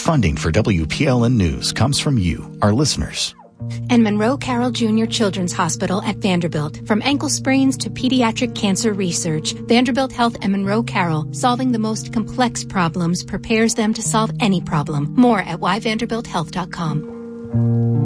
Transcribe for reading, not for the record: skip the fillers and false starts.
Funding for WPLN News comes from you, our listeners. And Monroe Carroll Jr. Children's Hospital at Vanderbilt. From ankle sprains to pediatric cancer research, Vanderbilt Health and Monroe Carroll, solving the most complex problems, prepares them to solve any problem. More at whyvanderbilthealth.com.